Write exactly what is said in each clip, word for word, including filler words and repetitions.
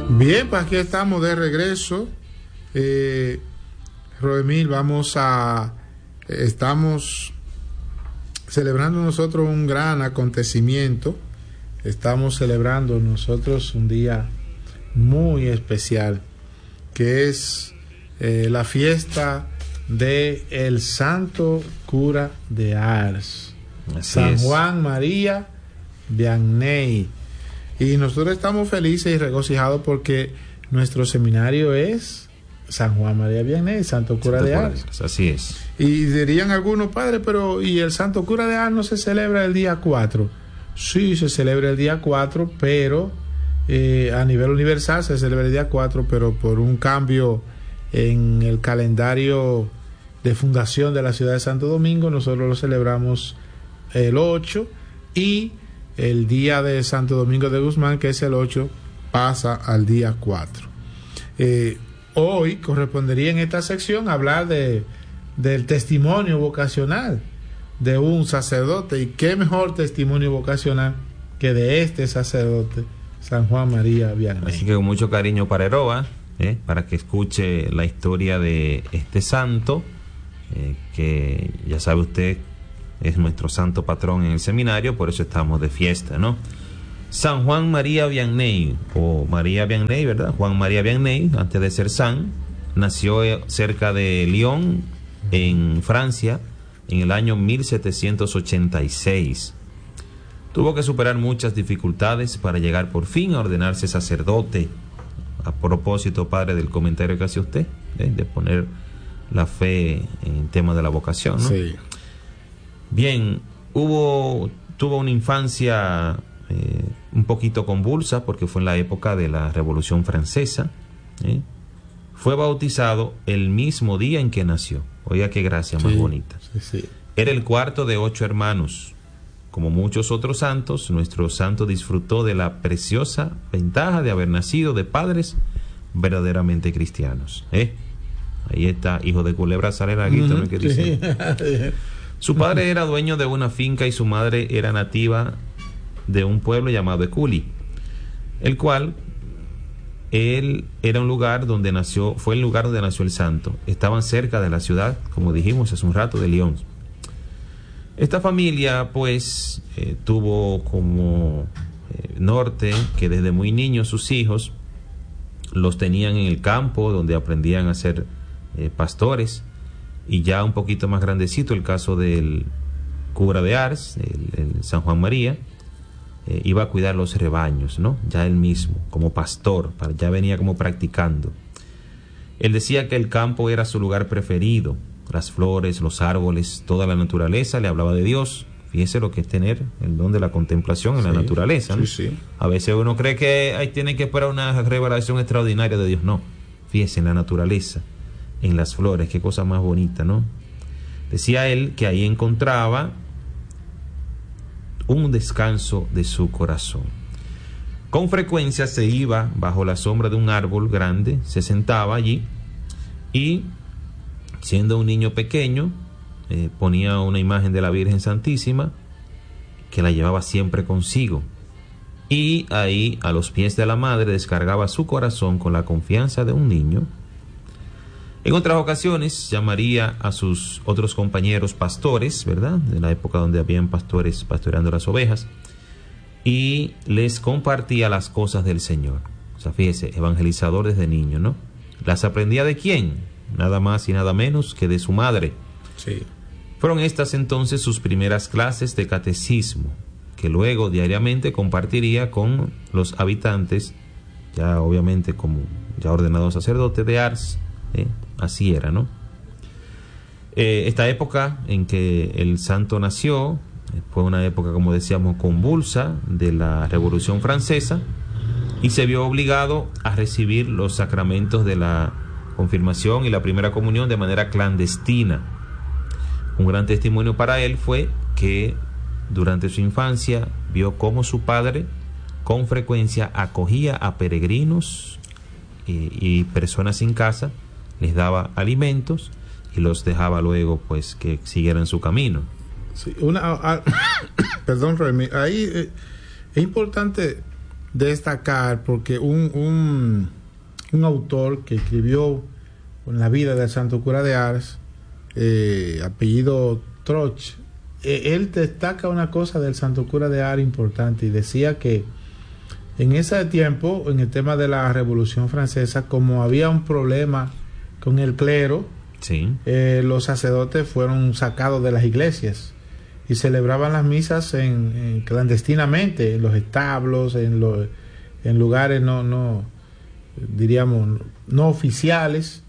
Bien, pues aquí estamos de regreso. Eh, Roemil, vamos a... Estamos celebrando nosotros un gran acontecimiento. Estamos celebrando nosotros un día muy especial, que es eh, la fiesta de el Santo Cura de Ars, Así San es. Juan María Vianney. Y nosotros estamos felices y regocijados porque nuestro seminario es San Juan María Vianney, Santo Cura Santo de Ars. Ars. Así es. Y dirían algunos padres, pero ¿y el Santo Cura de Ars no se celebra el día cuatro? Sí, se celebra el día cuatro, pero eh, a nivel universal se celebra el día cuatro, pero por un cambio en el calendario de fundación de la ciudad de Santo Domingo, nosotros lo celebramos el ocho, y el día de Santo Domingo de Guzmán, que es el ocho, pasa al día cuatro. Eh, hoy correspondería en esta sección hablar de, del testimonio vocacional de un sacerdote, y qué mejor testimonio vocacional que de este sacerdote, San Juan María Vianney. Así que con mucho cariño para Heroa, eh, para que escuche la historia de este santo, eh, que ya sabe usted es nuestro santo patrón en el seminario, por eso estamos de fiesta, ¿no? San Juan María Vianney, o María Vianney, ¿verdad? Juan María Vianney, antes de ser san, nació cerca de Lyon, en Francia, en el año mil setecientos ochenta y seis. Tuvo que superar muchas dificultades para llegar por fin a ordenarse sacerdote. A propósito, padre, del comentario que hace usted, ¿eh? de poner la fe en tema de la vocación, ¿no? Sí. Bien, hubo, tuvo una infancia eh, un poquito convulsa, porque fue en la época de la Revolución Francesa. ¿eh? Fue bautizado el mismo día en que nació. Oiga qué gracia más sí, bonita. Sí, sí. Era el cuarto de ocho hermanos. Como muchos otros santos, nuestro santo disfrutó de la preciosa ventaja de haber nacido de padres verdaderamente cristianos. ¿eh? Ahí está, hijo de culebra sale la guita, Uh-huh, ¿no? que dice. Sí. Su padre era dueño de una finca y su madre era nativa de un pueblo llamado Écully, el cual él era un lugar donde nació, fue el lugar donde nació el santo. Estaban cerca de la ciudad, como dijimos hace un rato, de Lyon. Esta familia, pues, eh, tuvo como eh, norte que desde muy niños sus hijos los tenían en el campo, donde aprendían a ser eh, pastores. Y ya un poquito más grandecito, el caso del cura de Ars, el, el San Juan María, eh, iba a cuidar los rebaños, ¿no? Ya él mismo, como pastor, ya venía como practicando. Él decía que el campo era su lugar preferido, las flores, los árboles, toda la naturaleza, le hablaba de Dios. Fíjese lo que es tener el don de la contemplación en sí, la naturaleza, ¿no? Sí, sí. A veces uno cree que ahí tiene que esperar una revelación extraordinaria de Dios. No, fíjese en la naturaleza, en las flores, qué cosa más bonita, ¿no? Decía él que ahí encontraba un descanso de su corazón. Con frecuencia se iba bajo la sombra de un árbol grande, se sentaba allí y, siendo un niño pequeño, eh, ponía una imagen de la Virgen Santísima que la llevaba siempre consigo, y ahí a los pies de la madre descargaba su corazón con la confianza de un niño. En otras ocasiones llamaría a sus otros compañeros pastores, ¿verdad?, de la época donde habían pastores pastoreando las ovejas, y les compartía las cosas del Señor. O sea, fíjese, evangelizador desde niño, ¿no? ¿Las aprendía de quién? Nada más y nada menos que de su madre. Sí. Fueron estas entonces sus primeras clases de catecismo, que luego diariamente compartiría con los habitantes, ya obviamente como ya ordenado sacerdote de Ars. ¿eh? Así era, ¿no? Eh, esta época en que el santo nació fue una época, como decíamos, convulsa de la Revolución Francesa, y se vio obligado a recibir los sacramentos de la confirmación y la primera comunión de manera clandestina. Un gran testimonio para él fue que durante su infancia vio cómo su padre con frecuencia acogía a peregrinos y, y personas sin casa, les daba alimentos y los dejaba luego pues que siguieran su camino. Sí, una, a, perdón, Remy, ahí eh, es importante destacar porque un, un, un autor que escribió en la vida del Santo Cura de Ars, eh, apellido Troch, eh, él destaca una cosa del Santo Cura de Ars importante, y decía que en ese tiempo, en el tema de la Revolución Francesa, como había un problema con el clero, sí. eh, los sacerdotes fueron sacados de las iglesias y celebraban las misas en, en clandestinamente, en los establos, en, los, en lugares no, no, diríamos, no oficiales,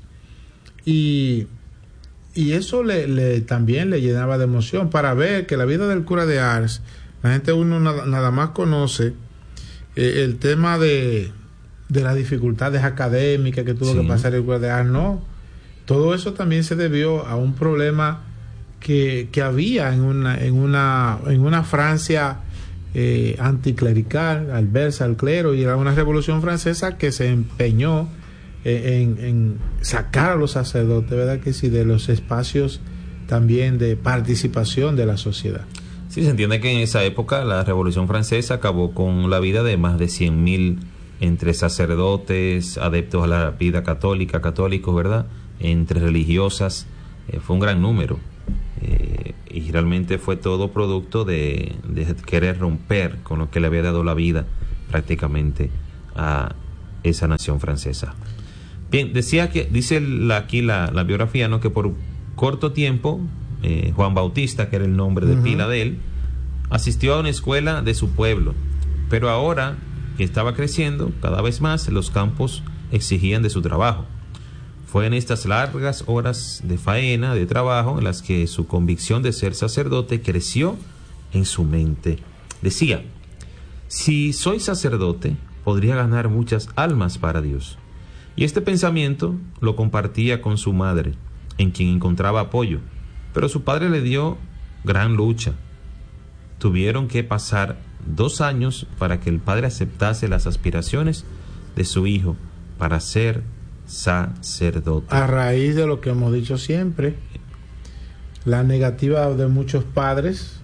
y, y eso le, le, también le llenaba de emoción para ver que la vida del cura de Ars, la gente uno nada, nada más conoce eh, el tema de, de las dificultades académicas que tuvo sí. que pasar el cura de Ars, no, todo eso también se debió a un problema que, que había en una, en una, en una Francia eh, anticlerical, adversa al clero, y era una revolución francesa que se empeñó eh, en, en sacar a los sacerdotes, ¿verdad que sí?, de los espacios también de participación de la sociedad. Sí, se entiende que en esa época la Revolución Francesa acabó con la vida de más de cien mil entre sacerdotes, adeptos a la vida católica, católicos, ¿verdad?, entre religiosas, eh, fue un gran número. Eh, y realmente fue todo producto de, de querer romper con lo que le había dado la vida prácticamente a esa nación francesa. Bien, decía que, dice la, aquí la, la biografía, ¿no?, que por corto tiempo eh, Juan Bautista, que era el nombre de uh-huh. pila de él, asistió a una escuela de su pueblo, pero ahora que estaba creciendo cada vez más, los campos exigían de su trabajo. Fue en estas largas horas de faena, de trabajo, en las que su convicción de ser sacerdote creció en su mente. Decía: si soy sacerdote, podría ganar muchas almas para Dios. Y este pensamiento lo compartía con su madre, en quien encontraba apoyo, pero su padre le dio gran lucha. Tuvieron que pasar dos años para que el padre aceptase las aspiraciones de su hijo para ser sacerdote. A raíz de lo que hemos dicho siempre, la negativa de muchos padres,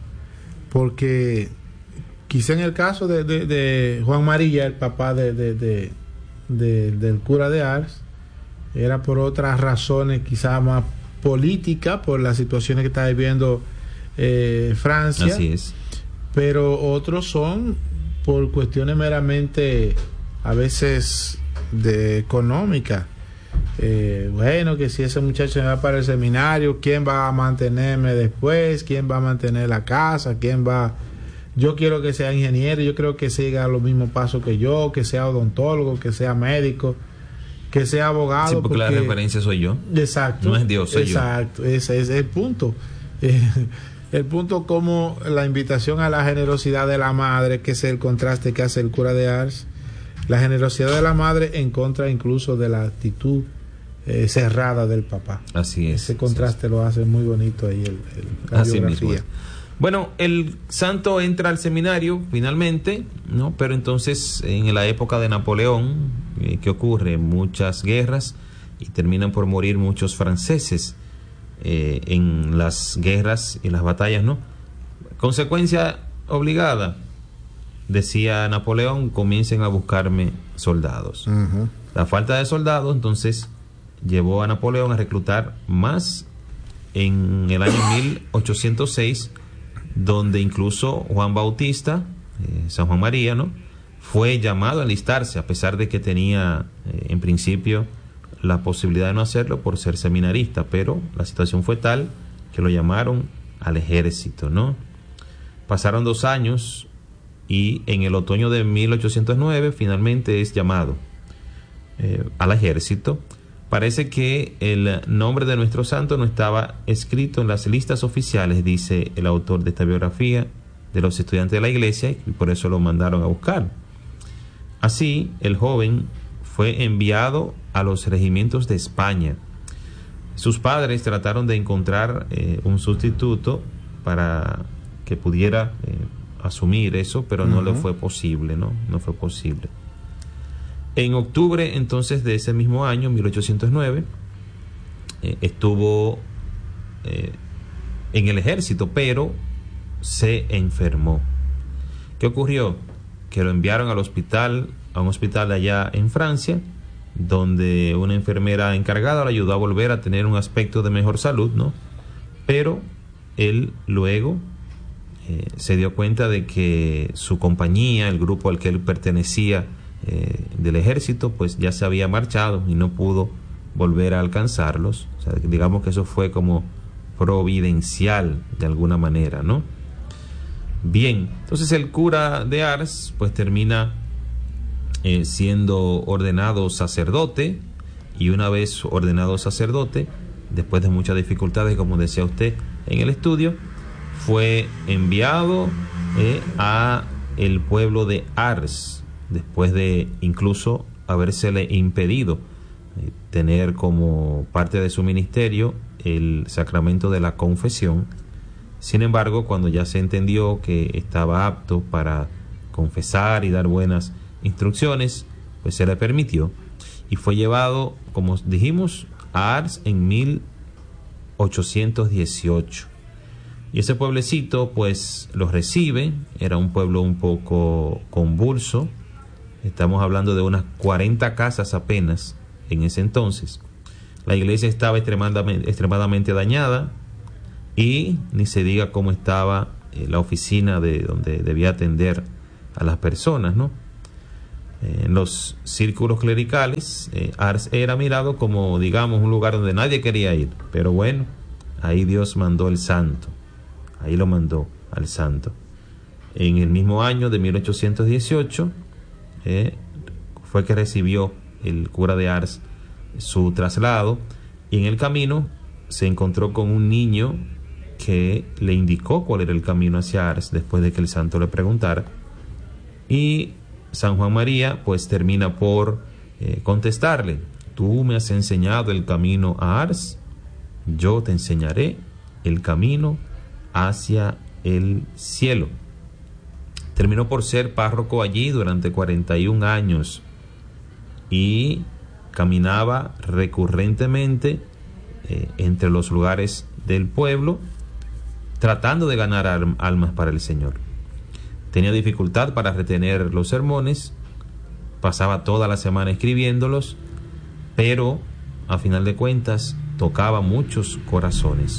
porque quizá en el caso de, de, de Juan María, el papá de, de, de, de, del cura de Ars, era por otras razones, quizá más políticas, por las situaciones que está viviendo eh, Francia. Así es. Pero otros son por cuestiones meramente, a veces, de económica. Eh, bueno, que si ese muchacho me va para el seminario, ¿quién va a mantenerme después? ¿Quién va a mantener la casa? ¿Quién va? Yo quiero que sea ingeniero, yo creo que siga los mismos pasos que yo, que sea odontólogo, que sea médico, que sea abogado. Sí, porque, porque la referencia soy yo. Exacto. No es Dios, soy exacto, yo. Exacto, ese es el punto. Eh, el punto como la invitación a la generosidad de la madre, que es el contraste que hace el cura de Ars. La generosidad de la madre en contra incluso de la actitud eh, cerrada del papá. Así es. Ese contraste lo hace muy bonito ahí el, el, la Así biografía. Mismo. Bueno, el santo entra al seminario finalmente, ¿no? Pero entonces en la época de Napoleón, eh, ¿qué ocurre? Muchas guerras y terminan por morir muchos franceses eh, en las guerras y las batallas, ¿no? Consecuencia obligada. Decía Napoleón: comiencen a buscarme soldados. Uh-huh. La falta de soldados entonces llevó a Napoleón a reclutar más en el año mil ochocientos seis, donde incluso Juan Bautista, eh, San Juan María, ¿no?, fue llamado a alistarse, a pesar de que tenía eh, en principio la posibilidad de no hacerlo por ser seminarista, pero la situación fue tal que lo llamaron al ejército, ¿no? Pasaron dos años y en el otoño de mil ochocientos nueve finalmente es llamado eh, al ejército. Parece que el nombre de nuestro santo no estaba escrito en las listas oficiales, dice el autor de esta biografía, de los estudiantes de la iglesia, y por eso lo mandaron a buscar. Así, el joven fue enviado a los regimientos de España. Sus padres trataron de encontrar eh, un sustituto para que pudiera eh, asumir eso, pero no uh-huh. le fue posible, ¿no? No fue posible. En octubre, entonces, de ese mismo año, mil ochocientos nueve, eh, estuvo eh, en el ejército, pero se enfermó. ¿Qué ocurrió? que lo enviaron al hospital, a un hospital allá en Francia, donde una enfermera encargada le ayudó a volver a tener un aspecto de mejor salud, ¿no? Pero él luego eh, se dio cuenta de que su compañía, el grupo al que él pertenecía eh, del ejército, pues ya se había marchado y no pudo volver a alcanzarlos. O sea, digamos que eso fue como providencial de alguna manera, ¿no? Bien, entonces el cura de Ars pues termina eh, siendo ordenado sacerdote, y una vez ordenado sacerdote, después de muchas dificultades, como decía usted en el estudio, fue enviado eh, a el pueblo de Ars, después de incluso habérsele impedido eh, tener como parte de su ministerio el sacramento de la confesión. Sin embargo, cuando ya se entendió que estaba apto para confesar y dar buenas instrucciones, pues se le permitió, y fue llevado, como dijimos, a Ars en mil ochocientos dieciocho. Y ese pueblecito pues los recibe. Era un pueblo un poco convulso, estamos hablando de unas cuarenta casas apenas en ese entonces. La iglesia estaba extremadamente, extremadamente dañada, y ni se diga cómo estaba eh, la oficina de donde debía atender a las personas, ¿no? Eh, en los círculos clericales, eh, Ars era mirado como, digamos, un lugar donde nadie quería ir, pero bueno, ahí Dios mandó el santo, ahí lo mandó al santo. En el mismo año de mil ochocientos dieciocho eh, fue que recibió el cura de Ars su traslado, y en el camino se encontró con un niño que le indicó cuál era el camino hacia Ars después de que el santo le preguntara, y San Juan María pues termina por eh, contestarle: tú me has enseñado el camino a Ars, yo te enseñaré el camino hacia el cielo. Terminó por ser párroco allí durante cuarenta y un años, y caminaba recurrentemente eh, entre los lugares del pueblo, tratando de ganar almas para el Señor. Tenía dificultad para retener los sermones, pasaba toda la semana escribiéndolos, pero a final de cuentas tocaba muchos corazones.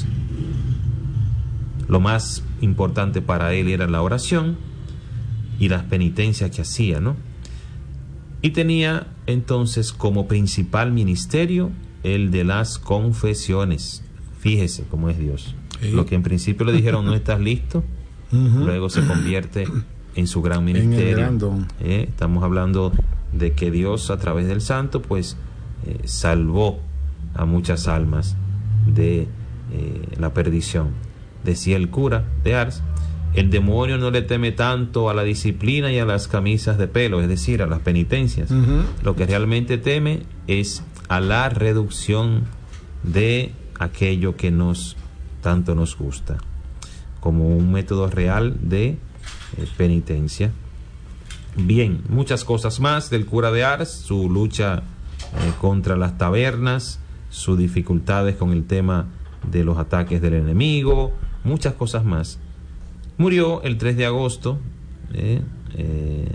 Lo más importante para él era la oración y las penitencias que hacía, ¿no? Y tenía entonces como principal ministerio el de las confesiones. Fíjese cómo es Dios. Sí. Lo que en principio le dijeron: no estás listo, uh-huh. Luego se convierte en su gran ministerio. Eh, estamos hablando de que Dios, a través del santo, pues eh, salvó a muchas almas de eh, la perdición. Decía el cura de Ars: el demonio no le teme tanto a la disciplina y a las camisas de pelo, es decir, a las penitencias. Uh-huh. Lo que realmente teme es a la reducción de aquello que nos tanto nos gusta, como un método real de eh, penitencia. Bien, muchas cosas más del cura de Ars: su lucha eh, contra las tabernas, sus dificultades con el tema de los ataques del enemigo, muchas cosas más. Murió el tres de agosto, eh, eh,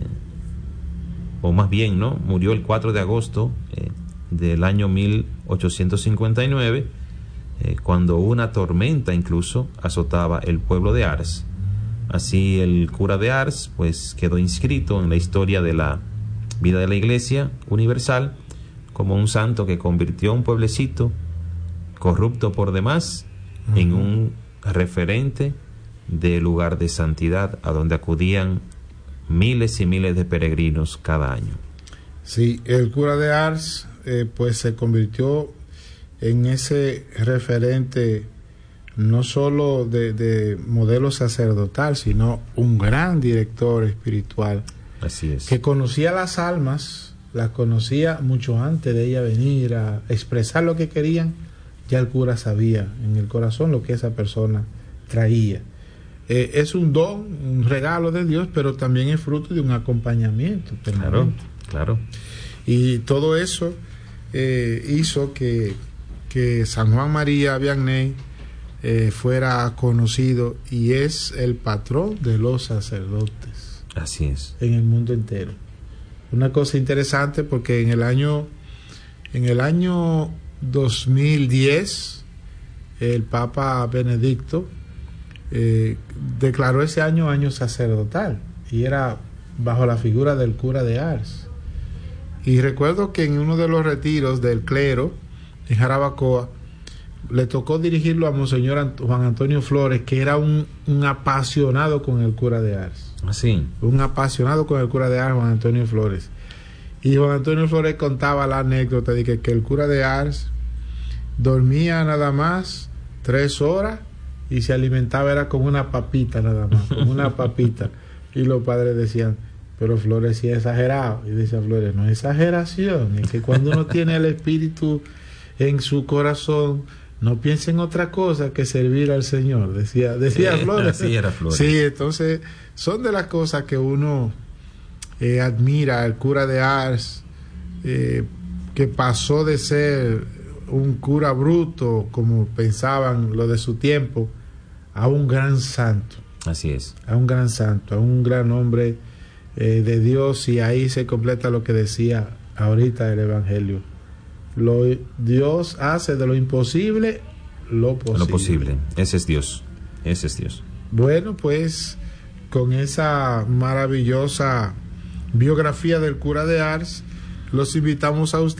o más bien, ¿no? Murió el cuatro de agosto eh, del año mil ochocientos cincuenta y nueve, eh, cuando una tormenta incluso azotaba el pueblo de Ars. Así el cura de Ars pues quedó inscrito en la historia de la vida de la Iglesia universal como un santo que convirtió a un pueblecito corrupto por demás uh-huh. en un referente de lugar de santidad, a donde acudían miles y miles de peregrinos cada año. Sí, el cura de Ars eh, pues se convirtió en ese referente no solo de, de modelo sacerdotal, sino un gran director espiritual. Así es. Que conocía las almas, las conocía mucho antes de ella venir a expresar lo que querían. Ya el cura sabía en el corazón lo que esa persona traía. Eh, es un don, un regalo de Dios, pero también es fruto de un acompañamiento permanente. Claro, claro. Y todo eso eh, hizo que, que San Juan María Vianney eh, fuera conocido, y es el patrón de los sacerdotes. Así es. En el mundo entero. Una cosa interesante porque en el año en el año dos mil diez el Papa Benedicto eh, declaró ese año año sacerdotal y era bajo la figura del cura de Ars. Y recuerdo que en uno de los retiros del clero en Jarabacoa le tocó dirigirlo a Monseñor Ant- Juan Antonio Flores, que era un, un apasionado con el cura de Ars. Así. Un apasionado con el cura de Ars, Juan Antonio Flores. Y Juan Antonio Flores contaba la anécdota de que, que el cura de Ars dormía nada más tres horas y se alimentaba era con una papita nada más, con una papita. Y los padres decían, pero Flores sí es exagerado. Y decía Flores, no es exageración, es que cuando uno tiene el espíritu en su corazón, no piensa en otra cosa que servir al Señor, decía, decía Sí, Flores. así era Flores. Sí, entonces son de las cosas que uno eh, admira al cura de Ars, eh, que pasó de ser un cura bruto, como pensaban lo de su tiempo, a un gran santo. Así es. A un gran santo, a un gran hombre eh, de Dios, y ahí se completa lo que decía ahorita el Evangelio. Lo, Dios hace de lo imposible lo posible. Lo posible. Ese es Dios. Ese es Dios. Bueno, pues con esa maravillosa biografía del cura de Ars, los invitamos a ustedes